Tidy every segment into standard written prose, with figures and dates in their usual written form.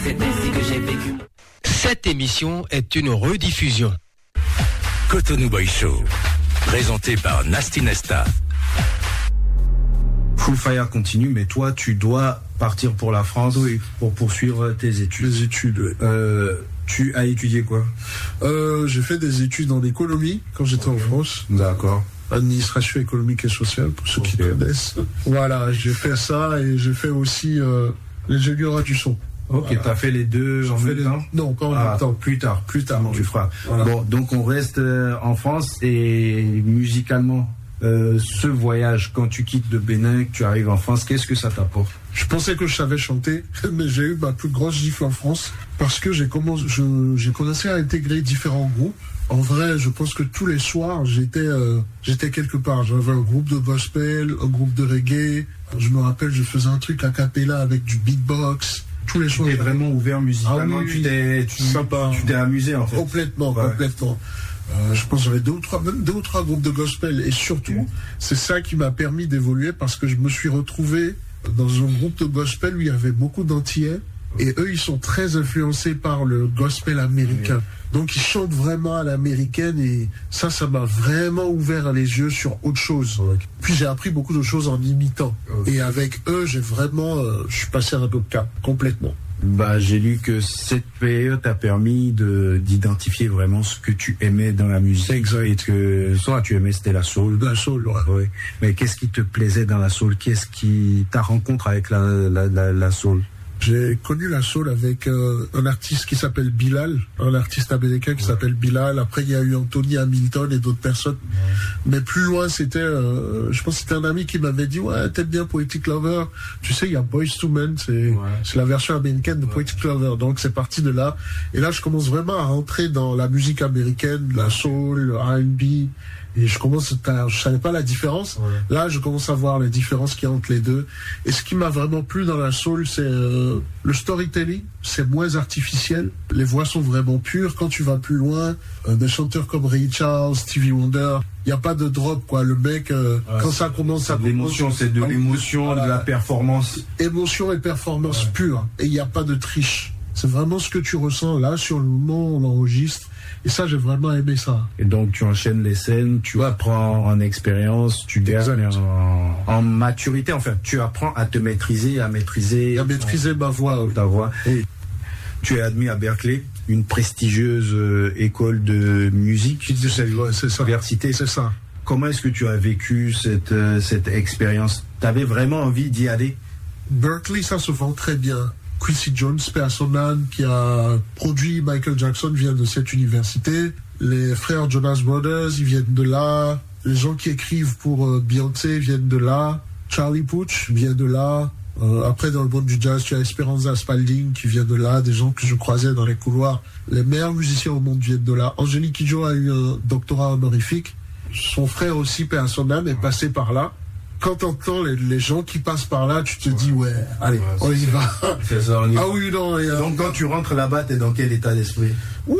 c'est ainsi que j'ai vécu. Cette émission est une rediffusion. Cotonou Boy Show, présenté par Nasty Nesta. Full Fire continue, mais toi, tu dois partir pour la France pour poursuivre tes études. Les études, oui. Tu as étudié quoi? J'ai fait des études en économie quand j'étais en France. D'accord. Administration économique et sociale, pour ceux qui connaissent. Voilà, j'ai fait ça et j'ai fait aussi l'ingénierie du son. Ok, voilà. T'as fait les deux en même temps? Non, pas en même temps. Plus tard, tu feras. Voilà. Bon, donc on reste en France et musicalement, ce voyage, quand tu quittes le Bénin, que tu arrives en France, qu'est-ce que ça t'apporte? Je pensais que je savais chanter, mais j'ai eu ma plus grosse gifle en France parce que j'ai commencé à intégrer différents groupes. En vrai, je pense que tous les soirs, j'étais quelque part. J'avais un groupe de gospel, un groupe de reggae. Je me rappelle, je faisais un truc a cappella avec du beatbox. Tous les soirs. Tu es vraiment ouvert musicalement. Tu t'es amusé en fait. Complètement. Je pense que j'avais deux ou trois groupes de gospel et surtout, c'est ça qui m'a permis d'évoluer parce que je me suis retrouvé dans un groupe de gospel où il y avait beaucoup d'Antillais et eux, ils sont très influencés par le gospel américain. Donc, ils chantent vraiment à l'américaine et ça m'a vraiment ouvert les yeux sur autre chose. Puis, j'ai appris beaucoup de choses en imitant. Et avec eux, je suis passé à un autre cap, complètement. J'ai lu que cette période t'a permis d'identifier vraiment ce que tu aimais dans la musique. Exact. Et que soit tu aimais, c'était la soul. La soul, ouais. Mais qu'est-ce qui te plaisait dans la soul? Qu'est-ce qui ta rencontre avec la soul? J'ai connu la soul avec un artiste qui s'appelle Bilal, un artiste américain qui s'appelle Bilal. Après, il y a eu Anthony Hamilton et d'autres personnes. Mais plus loin, c'était, je pense que c'était un ami qui m'avait dit, ouais, t'aimes bien Poetic Lover. Tu sais, il y a Boyz II Men, c'est la version américaine de Poetic Lover. Donc, c'est parti de là. Et là, je commence vraiment à rentrer dans la musique américaine, la soul, le R&B. Et je savais pas la différence. Là, je commence à voir les différences qu'il y a entre les deux. Et ce qui m'a vraiment plu dans la soul, c'est le storytelling. C'est moins artificiel. Les voix sont vraiment pures. Quand tu vas plus loin, des chanteurs comme Ray Charles, Stevie Wonder, il n'y a pas de drop, quoi. Le mec, quand ça commence, c'est de l'émotion, de la performance. Émotion et performance pure. Et il n'y a pas de triche. C'est vraiment ce que tu ressens là, sur le moment où on enregistre. Et ça, j'ai vraiment aimé ça. Et donc, tu enchaînes les scènes, tu apprends en expérience, tu gagnes en maturité. Enfin, tu apprends à te maîtriser, à maîtriser ma voix. Ta voix. Et tu es admis à Berklee, une prestigieuse école de musique. C'est ça. Université. C'est ça. Comment est-ce que tu as vécu cette expérience? Tu avais vraiment envie d'y aller? Berklee, ça se vend très bien. Quincy Jones, père à son âme, qui a produit Michael Jackson, vient de cette université. Les frères Jonas Brothers, ils viennent de là. Les gens qui écrivent pour Beyoncé viennent de là. Charlie Puth vient de là. Après, dans le monde du jazz, tu as Esperanza Spalding qui vient de là. Des gens que je croisais dans les couloirs. Les meilleurs musiciens au monde viennent de là. Angélique Kidjo a eu un doctorat honorifique. Son frère aussi, père à son âme, est passé par là. Quand t'entends les gens qui passent par là, tu te dis, allez, on y va. C'est ça, on y va. Ah oui, non. Donc, quand tu rentres là-bas, t'es dans quel état d'esprit?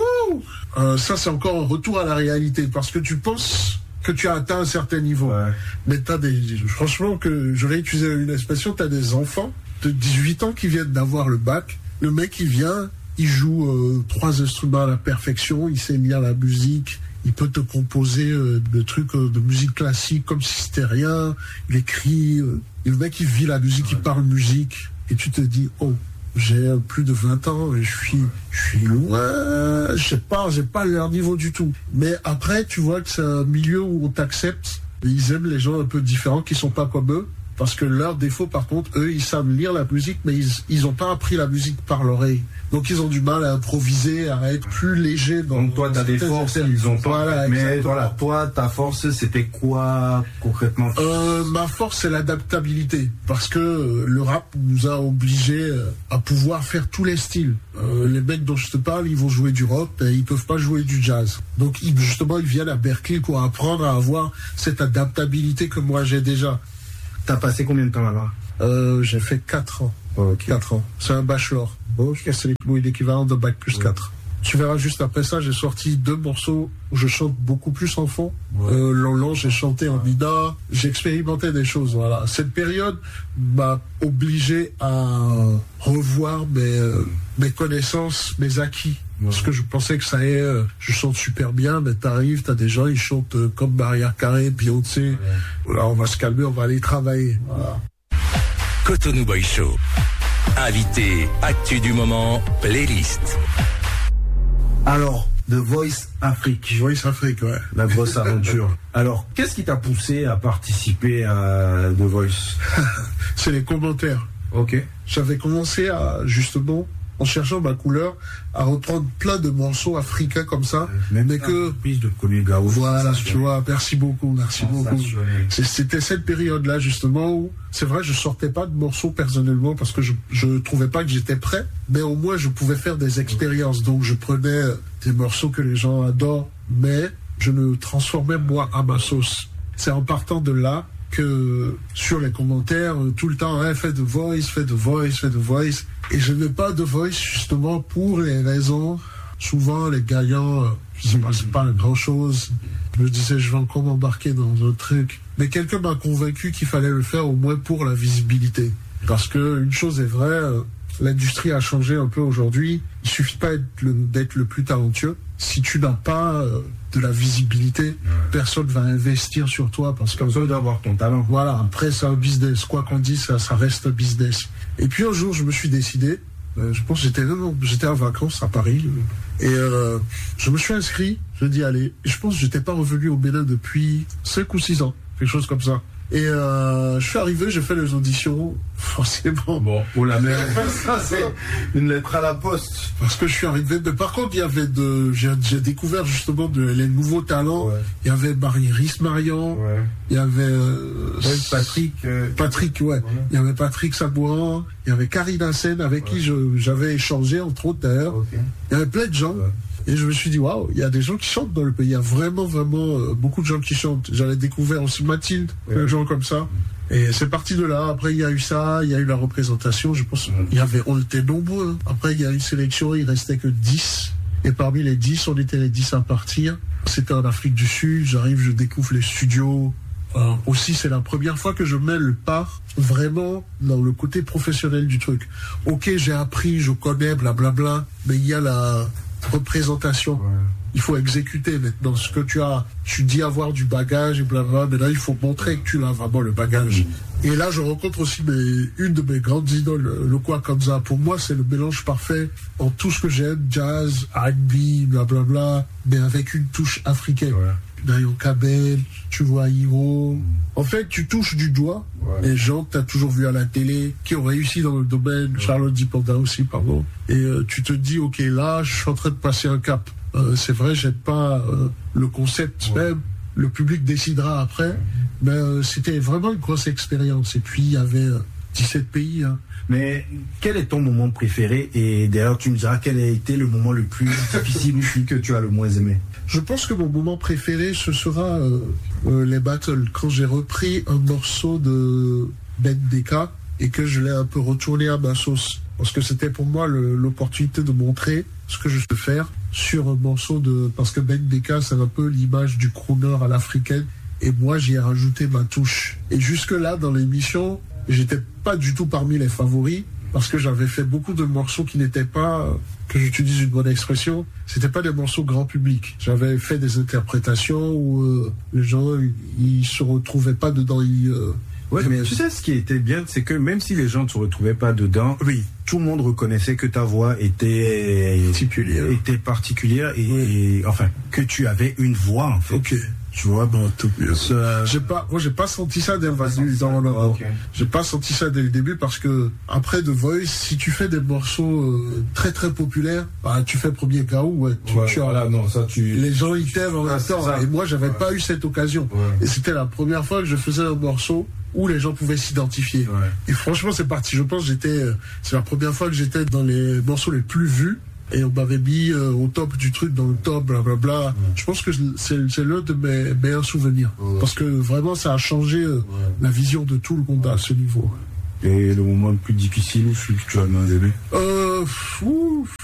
Ça, c'est encore un retour à la réalité, parce que tu penses que tu as atteint un certain niveau. Mais franchement, que je vais utiliser une expression, t'as des enfants de 18 ans qui viennent d'avoir le bac. Le mec, il vient, il joue 3 instruments à la perfection, il sait lire la musique. Il peut te composer des trucs de musique classique comme si c'était rien. Il écrit. Et le mec, il vit la musique, il parle musique. Et tu te dis, j'ai plus de 20 ans et je suis loin. J'ai pas leur niveau du tout. Mais après, tu vois que c'est un milieu où on t'accepte. Et ils aiment les gens un peu différents qui sont pas comme eux. Parce que leur défaut, par contre, eux, ils savent lire la musique, mais ils ont pas appris la musique par l'oreille. Donc, ils ont du mal à improviser, à être plus léger. Donc, toi, t'as des forces, ils ont pas. Voilà, mais voilà, toi, ta force, c'était quoi, concrètement? Ma force, c'est l'adaptabilité. Parce que le rap nous a obligés à pouvoir faire tous les styles. Les mecs dont je te parle, ils vont jouer du rock, et ils peuvent pas jouer du jazz. Donc, justement, ils viennent à Berklee pour apprendre à avoir cette adaptabilité que moi, j'ai déjà. T'as passé combien de temps là-bas? J'ai fait 4 ans. Okay. 4 ans. C'est un bachelor. C'est l'équivalent de bac plus 4. Tu verras juste après ça, j'ai sorti 2 morceaux où je chante beaucoup plus en fond. Lolo, j'ai chanté en Nida, j'ai expérimenté des choses. Voilà. Cette période m'a obligé à revoir mes connaissances, mes acquis. Parce que je pensais que ça y est, je chante super bien, mais t'arrives, t'as des gens, ils chantent comme Maria Carey, Beyoncé. Là, on va se calmer, on va aller travailler. Voilà. Cotonou Boy Show. Invité, actu du moment, playlist. Alors, The Voice Afrique. Voice Afrique, ouais. La grosse aventure. Alors, qu'est-ce qui t'a poussé à participer à The Voice? C'est les commentaires. Ok. J'avais commencé à, justement, en cherchant ma couleur, à reprendre plein de morceaux africains comme ça. Mais que... de Connu Gao. Voilà, tu vois, merci beaucoup. C'était cette période-là, justement, où, c'est vrai, je sortais pas de morceaux personnellement parce que je trouvais pas que j'étais prêt, mais au moins je pouvais faire des expériences. Donc je prenais des morceaux que les gens adorent, mais je le transformais moi à ma sauce. C'est en partant de là que sur les commentaires, tout le temps, fais The Voice. Et je n'ai pas The Voice justement pour les raisons, souvent les gagnants, c'est pas grand chose. Je me disais, je vais encore m'embarquer dans un truc. Mais quelqu'un m'a convaincu qu'il fallait le faire au moins pour la visibilité. Parce que une chose est vraie, l'industrie a changé un peu aujourd'hui. Il suffit pas d'être le plus talentueux. Si tu n'as pas de la visibilité, personne va investir sur toi parce que personne doit avoir ton talent. Voilà, après c'est un business. Quoi qu'on dise, ça reste un business. Et puis un jour, je me suis décidé. Je pense que j'étais en vacances à Paris et je me suis inscrit. Je dis allez. Et je pense que j'étais pas revenu au Bénin depuis 5 ou 6 ans, quelque chose comme ça. Et je suis arrivé, j'ai fait les auditions, forcément. Bon, oh la merde. Ça, c'est une lettre à la poste. Parce que je suis arrivé, mais par contre, il y avait j'ai découvert justement les nouveaux talents. Ouais. Il y avait Rhys Marian. Ouais. Il y avait Patrick, ouais. Il y avait Patrick Sabourin. Il y avait Karina Sen avec qui j'avais échangé, entre autres d'ailleurs. Okay. Il y avait plein de gens. Ouais. Et je me suis dit, waouh, il y a des gens qui chantent dans le pays. Il y a vraiment beaucoup de gens qui chantent. J'avais découvert aussi Mathilde, des gens comme ça. Et c'est parti de là. Après, il y a eu ça, il y a eu la représentation. Je pense, on était nombreux. Après, il y a eu une sélection, il restait que 10. Et parmi les 10, on était les 10 à partir. C'était en Afrique du Sud. J'arrive, je découvre les studios. Aussi, c'est la première fois que je mets le pas vraiment dans le côté professionnel du truc. Ok, j'ai appris, je connais, blablabla, mais il y a la représentation. Ouais. Il faut exécuter maintenant ce que tu dis avoir du bagage et blablabla, mais là il faut montrer que tu as vraiment le bagage. Et là je rencontre aussi une de mes grandes idoles, Lokwa Kanza. Pour moi c'est le mélange parfait en tout ce que j'aime, jazz, R&B, blablabla, mais avec une touche africaine. Ouais. Nayon Kabel, tu vois Hiro. En fait, tu touches du doigt les gens que tu as toujours vus à la télé, qui ont réussi dans le domaine, Charlotte Dipanda aussi, pardon. Et tu te dis, ok, là, je suis en train de passer un cap. C'est vrai, j'aime pas le concept même. Le public décidera après. Mais c'était vraiment une grosse expérience. Et puis, il y avait 17 pays. Hein. Mais quel est ton moment préféré? Et d'ailleurs, tu me diras quel a été le moment le plus difficile ou que tu as le moins aimé. Je pense que mon moment préféré, ce sera les battles. Quand j'ai repris un morceau de Ben Deka et que je l'ai un peu retourné à ma sauce. Parce que c'était pour moi l'opportunité de montrer ce que je sais faire sur un morceau de... Parce que Ben Deka, c'est un peu l'image du crooner à l'africaine. Et moi, j'y ai rajouté ma touche. Et jusque-là, dans l'émission, j'étais pas du tout parmi les favoris. Parce que j'avais fait beaucoup de morceaux qui n'étaient pas, que j'utilise une bonne expression, c'était pas des morceaux grand public. J'avais fait des interprétations où les gens, ils se retrouvaient pas dedans. Ouais, mais tu sais, ce qui était bien, c'est que même si les gens ne se retrouvaient pas dedans, tout le monde reconnaissait que ta voix était particulière et enfin, que tu avais une voix, en fait. Ok. Tu vois, tout bien. J'ai pas senti ça dès J'ai pas senti ça dès le début parce que après The Voice, si tu fais des morceaux très très populaires, tu fais premier KO, les gens ils t'aiment en même temps. Et moi, j'avais pas eu cette occasion. Ouais. Et c'était la première fois que je faisais un morceau où les gens pouvaient s'identifier. Ouais. Et franchement, c'est parti. Je pense que c'est la première fois que j'étais dans les morceaux les plus vus. Et on m'avait mis au top du truc, dans le top, blablabla. Je pense que c'est l'un de mes meilleurs souvenirs. Parce que vraiment, ça a changé la vision de tout le monde à ce niveau. Et le moment le plus difficile, tu as demandé?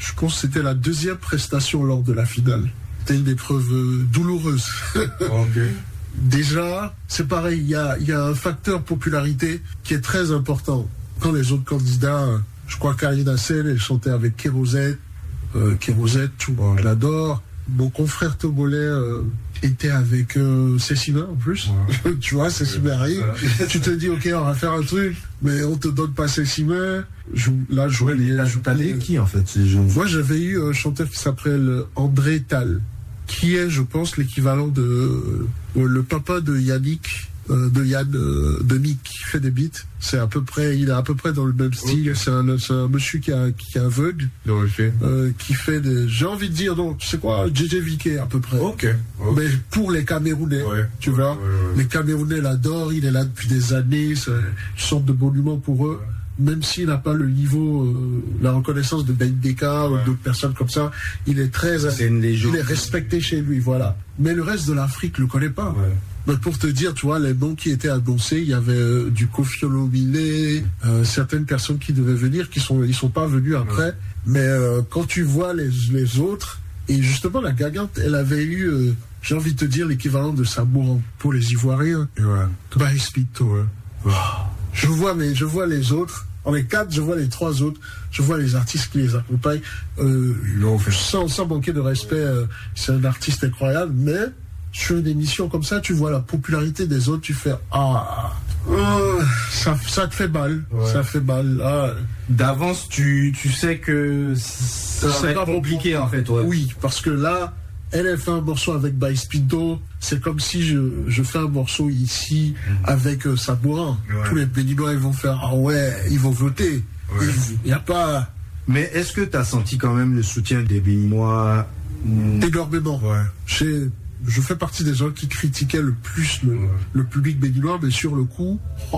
Je pense que c'était la deuxième prestation lors de la finale. C'était une épreuve douloureuse. Okay. Déjà, c'est pareil, il y a un facteur popularité qui est très important. Quand les autres candidats, je crois qu'Arina Sen, elle chantait avec Kérosette, tout le monde l'adore. Mon confrère togolais était avec Cécile en plus. Ouais. Tu vois, Cécile arrive. Tu te dis, ok, on va faire un truc, mais on te donne pas Cécile. Là, t'as qui en fait? Moi, j'avais eu un chanteur qui s'appelle André Tal, qui est, je pense, l'équivalent de le papa de Yannick. De Yann de Nick qui fait des beats. Il est à peu près dans le même style. Okay. C'est un monsieur qui est aveugle, qui fait des, j'ai envie de dire, donc, tu sais quoi, JJ Viquet à peu près. Okay. Mais pour les Camerounais, tu vois, les Camerounais l'adorent, il est là depuis des années, c'est une sorte de monument pour eux. Même s'il n'a pas le niveau, la reconnaissance de Ben Deka ou d'autres personnes comme ça, il est il est respecté chez lui, voilà. Mais le reste de l'Afrique le connaît pas. Ouais. Mais pour te dire, tu vois, les noms qui étaient annoncés, il y avait du Koffi Olomide, certaines personnes qui devaient venir, ils sont pas venus après. Ouais. Mais quand tu vois les autres, et justement la Gagante, elle avait eu, j'ai envie de te dire, l'équivalent de Sabouran pour les Ivoiriens. Ouais. Baïs Pito. Ouais. Oh. Je vois les autres. En les 4, je vois les 3 autres. Je vois les artistes qui les accompagnent. Sans manquer de respect, c'est un artiste incroyable. Mais sur une émission comme ça, tu vois la popularité des autres, tu fais ça te fait mal. Ouais. Ça fait mal. D'avance, tu sais que c'est pas compliqué en fait. Ouais. Oui, parce que là, elle fait un morceau avec Baïs Pinto. C'est comme si je fais un morceau ici avec Sabourin. Ouais. Tous les Béninois, ils vont faire ils vont voter. Ouais. Il n'y a pas. Mais est-ce que tu as senti quand même le soutien des Béninois? Énormément. Ouais. Je fais partie des gens qui critiquaient le plus le public béninois, mais sur le coup,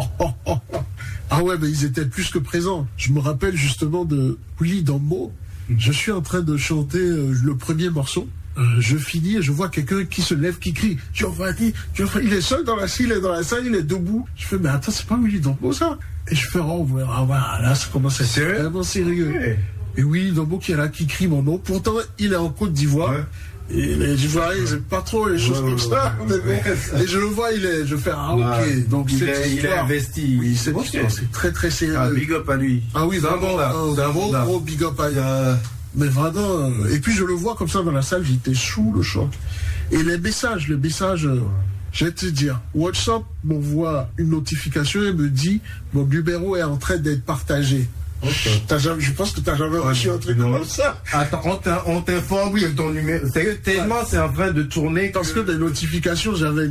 mais ils étaient plus que présents. Je me rappelle justement de Willy Dambo. Je suis en train de chanter le premier morceau. Je finis et je vois quelqu'un qui se lève, qui crie. Il est seul dans la salle, il est debout. Je fais, mais attends, c'est pas Willy Dambo ça? Et je fais, là, ça commence à être vraiment sérieux. Ouais. Et Willy Dambo qui est là, qui crie mon nom. Pourtant, il est en Côte d'Ivoire. Ouais. Et les Ivoiriens, ils n'aiment pas trop les choses comme ça. Et je le vois, je fais, ok. Donc, il est investi. Oui, c'est très, très sérieux. Big up à lui. Ah oui, vraiment, un gros big up à lui. Mais vraiment, et puis je le vois comme ça dans la salle, j'étais sous le choc. Et les messages, je vais te dire, WhatsApp m'envoie une notification et me dit, mon numéro est en train d'être partagé. Okay. Je pense que tu n'as jamais reçu un truc comme ça. Attends, on t'informe de ton numéro. Tellement c'est en train de tourner. Parce que des notifications, j'avais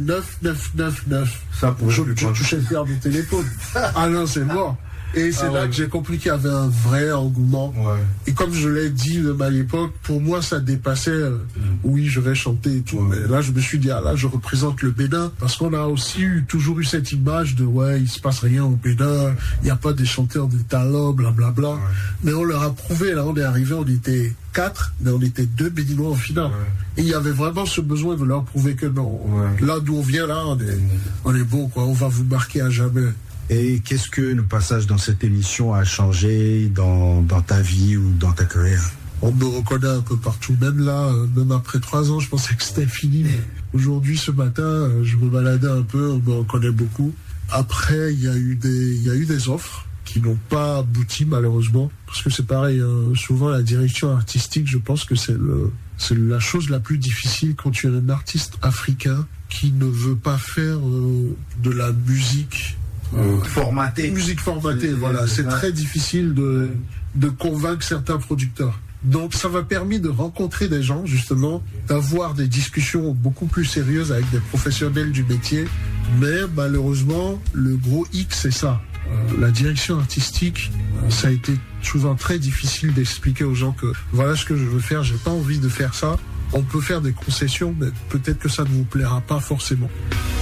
9999. Ça pour tu touchais le père de téléphone. Ah non, c'est mort. Et c'est là que j'ai compris qu'il y avait un vrai engouement. Ouais. Et comme je l'ai dit à l'époque, pour moi, ça dépassait, oui, je vais chanter et tout. Ouais. Mais là, je me suis dit, là, je représente le Bénin. Parce qu'on a aussi toujours eu cette image de, il se passe rien au Bénin, il n'y a pas des chanteurs de talent, blablabla. Ouais. Mais on leur a prouvé, là, on est arrivé, on était 4, mais on était 2 Béninois en finale. Ouais. Et il y avait vraiment ce besoin de leur prouver que non. Ouais. Là d'où on vient, là, on est bon, quoi. On va vous marquer à jamais. Et qu'est-ce que le passage dans cette émission a changé dans ta vie ou dans ta carrière? On me reconnaît un peu partout. Même là, même après 3 ans, je pensais que c'était fini. Mais aujourd'hui, ce matin, je me baladais un peu, on me reconnaît beaucoup. Après, il y a eu des offres qui n'ont pas abouti, malheureusement. Parce que c'est pareil, souvent la direction artistique, je pense que c'est la chose la plus difficile quand tu es un artiste africain qui ne veut pas faire de la musique formatée. Musique formatée, voilà. C'est très difficile de convaincre certains producteurs. Donc ça m'a permis de rencontrer des gens, justement, d'avoir des discussions beaucoup plus sérieuses avec des professionnels du métier. Mais malheureusement, le gros hic, c'est ça. La direction artistique, ça a été souvent très difficile d'expliquer aux gens que voilà ce que je veux faire, j'ai pas envie de faire ça. On peut faire des concessions, mais peut-être que ça ne vous plaira pas forcément.